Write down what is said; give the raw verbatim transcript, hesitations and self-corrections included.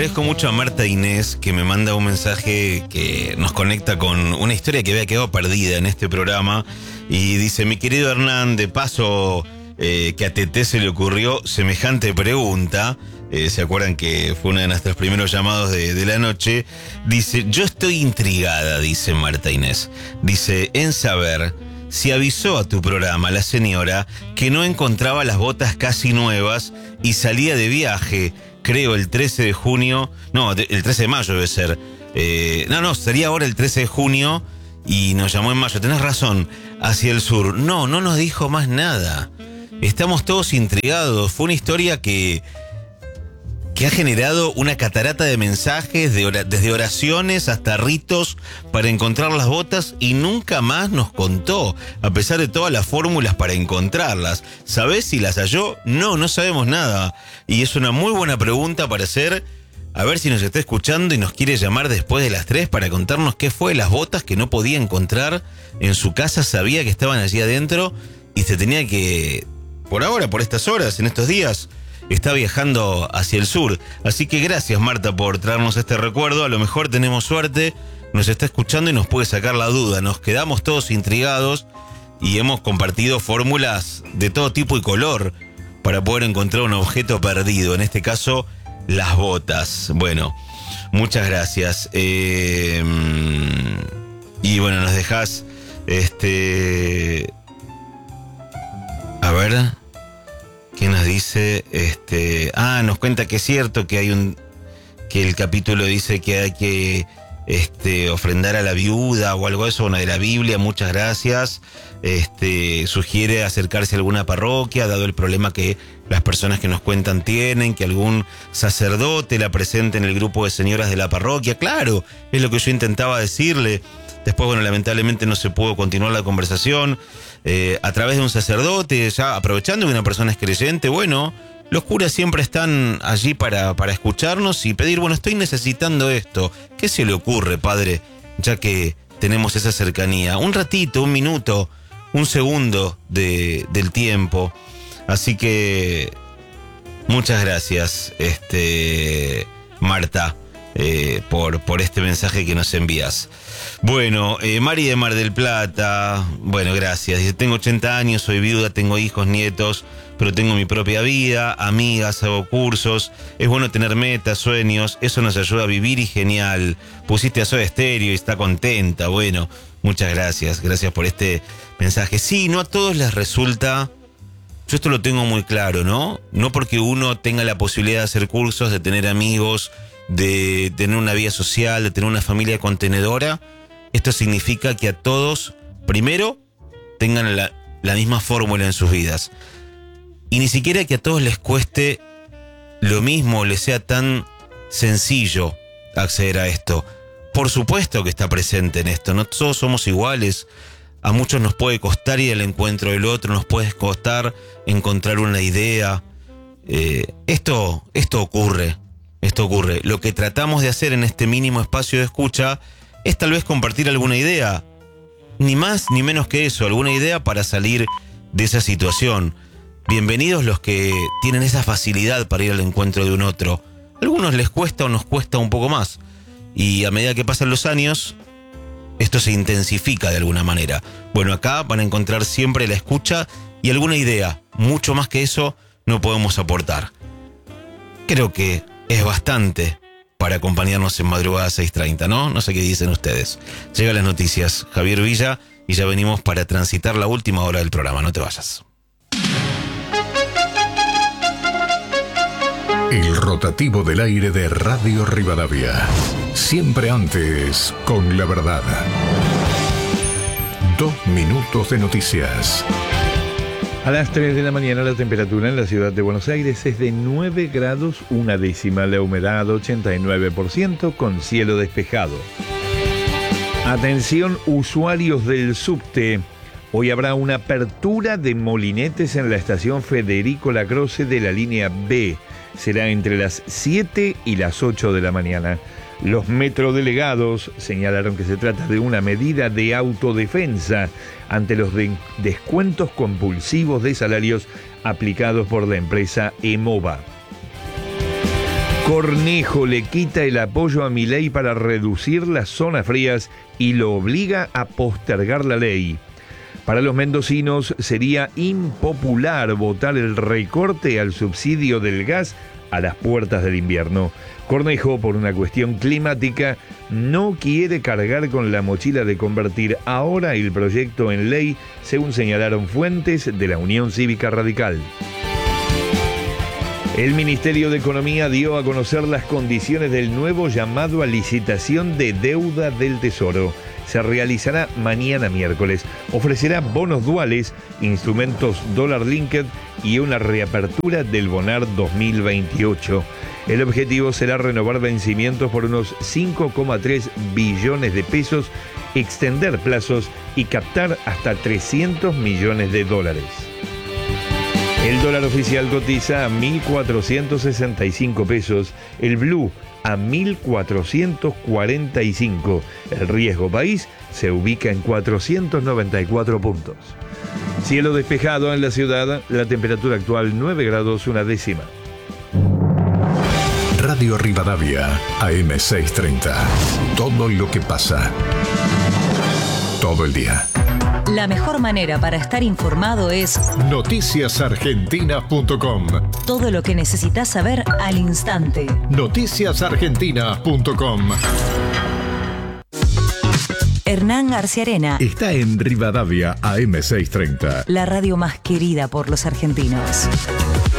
agradezco mucho a Marta Inés, que me manda un mensaje que nos conecta con una historia que había quedado perdida en este programa. Y dice: mi querido Hernán, de paso eh, que a Teté se le ocurrió semejante pregunta. Eh, ¿Se acuerdan que fue uno de nuestros primeros llamados de, de la noche? Dice: yo estoy intrigada, dice Marta Inés. Dice, en saber si avisó a tu programa la señora que no encontraba las botas casi nuevas y salía de viaje, creo el trece de junio, no, el trece de mayo debe ser. Eh, no, no, sería ahora el trece de junio y nos llamó en mayo. Tenés razón, hacia el sur. No, no nos dijo más nada. Estamos todos intrigados. Fue una historia que... que ha generado una catarata de mensajes, de ora, desde oraciones hasta ritos para encontrar las botas, y nunca más nos contó, a pesar de todas las fórmulas para encontrarlas. ¿Sabés si las halló? No, no sabemos nada. Y es una muy buena pregunta para hacer. A ver si nos está escuchando y nos quiere llamar después de las tres para contarnos qué fue las botas que no podía encontrar en su casa. Sabía que estaban allí adentro y se tenía que, por ahora, por estas horas, en estos días, está viajando hacia el sur. Así que gracias, Marta, por traernos este recuerdo. A lo mejor tenemos suerte, nos está escuchando y nos puede sacar la duda. Nos quedamos todos intrigados y hemos compartido fórmulas de todo tipo y color para poder encontrar un objeto perdido. En este caso, las botas. Bueno, muchas gracias. Eh, y bueno, nos dejás... Este... A ver... ¿Qué nos dice? Este, ah, nos cuenta que es cierto que hay un, que el capítulo dice que hay que este, ofrendar a la viuda o algo de eso, una de la Biblia. Muchas gracias. Este, sugiere acercarse a alguna parroquia, dado el problema que las personas que nos cuentan tienen, que algún sacerdote la presente en el grupo de señoras de la parroquia. Claro, es lo que yo intentaba decirle. Después, bueno, lamentablemente no se pudo continuar la conversación. Eh, a través de un sacerdote, ya aprovechando que una persona es creyente, bueno, los curas siempre están allí para, para escucharnos y pedir, bueno, estoy necesitando esto. ¿Qué se le ocurre, padre? Ya que tenemos esa cercanía. Un ratito, un minuto, un segundo de, del tiempo. Así que muchas gracias, este, Marta, eh, por, por este mensaje que nos envías. Bueno, eh, Mari de Mar del Plata, bueno, gracias. Dice, tengo ochenta años, soy viuda, tengo hijos, nietos, pero tengo mi propia vida, amigas, hago cursos. Es bueno tener metas, sueños, eso nos ayuda a vivir y genial. Pusiste a Soda Stereo y está contenta. Bueno, muchas gracias, gracias por este mensaje. Sí, no a todos les resulta, yo esto lo tengo muy claro, ¿no? No porque uno tenga la posibilidad de hacer cursos, de tener amigos, de tener una vida social, de tener una familia contenedora, esto significa que a todos, primero, tengan la, la misma fórmula en sus vidas. Y ni siquiera que a todos les cueste lo mismo, les sea tan sencillo acceder a esto. Por supuesto que está presente en esto, no todos somos iguales. A muchos nos puede costar ir al encuentro del otro, nos puede costar encontrar una idea. Eh, esto, esto ocurre. Esto ocurre. Lo que tratamos de hacer en este mínimo espacio de escucha es tal vez compartir alguna idea. Ni más ni menos que eso, alguna idea para salir de esa situación. Bienvenidos los que tienen esa facilidad para ir al encuentro de un otro. A algunos les cuesta o nos cuesta un poco más. Y a medida que pasan los años, esto se intensifica de alguna manera. Bueno, acá van a encontrar siempre la escucha y alguna idea. Mucho más que eso no podemos aportar. Creo que es bastante para acompañarnos en madrugada seis treinta, ¿no? No sé qué dicen ustedes. Llegan las noticias, Javier Villa, y ya venimos para transitar la última hora del programa. No te vayas. El rotativo del aire de Radio Rivadavia. Siempre antes con la verdad. Dos minutos de noticias. A las tres de la mañana la temperatura en la ciudad de Buenos Aires es de nueve grados una décima, la humedad ochenta y nueve por ciento con cielo despejado. Atención usuarios del subte, hoy habrá una apertura de molinetes en la estación Federico Lacroce de la línea B. Será entre las siete y las ocho de la mañana. Los metrodelegados señalaron que se trata de una medida de autodefensa ante los de- descuentos compulsivos de salarios aplicados por la empresa Emova. Cornejo le quita el apoyo a Milei para reducir las zonas frías y lo obliga a postergar la ley. Para los mendocinos sería impopular votar el recorte al subsidio del gas a las puertas del invierno. Cornejo, por una cuestión climática, no quiere cargar con la mochila de convertir ahora el proyecto en ley, según señalaron fuentes de la Unión Cívica Radical. El Ministerio de Economía dio a conocer las condiciones del nuevo llamado a licitación de deuda del Tesoro. Se realizará mañana miércoles. Ofrecerá bonos duales, instrumentos dólar linked y una reapertura del Bonar dos mil veintiocho. El objetivo será renovar vencimientos por unos cinco coma tres billones de pesos, extender plazos y captar hasta trescientos millones de dólares. El dólar oficial cotiza a mil cuatrocientos sesenta y cinco pesos, el blue a mil cuatrocientos cuarenta y cinco. El riesgo país se ubica en cuatrocientos noventa y cuatro puntos. Cielo despejado en la ciudad, la temperatura actual nueve grados una décima. Radio Rivadavia, A M seiscientos treinta. Todo lo que pasa. Todo el día. La mejor manera para estar informado es noticias argentinas punto com. Todo lo que necesitas saber al instante. noticias argentinas punto com. Hernán García Arena Está en Rivadavia, A M seiscientos treinta. la radio más querida por los argentinos.